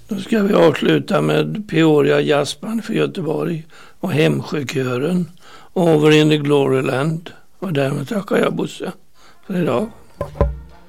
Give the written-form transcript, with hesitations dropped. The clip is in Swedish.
Då ska vi avsluta med Peoria Jazzband för Göteborg och Hemsjökören Over in the Gloryland. Och därmed tackar jag Bosse för idag.